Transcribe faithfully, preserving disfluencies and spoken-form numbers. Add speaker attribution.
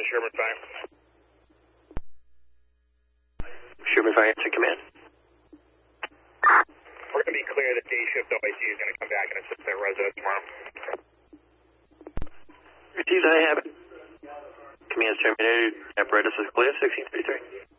Speaker 1: Sherman five.
Speaker 2: Sherman five, answer command.
Speaker 1: We're going to be clear that day shift O I C is going to come back and assist that resident tomorrow.
Speaker 2: Received, I have it. Command's terminated. Apparatus is clear, sixteen thirty-three.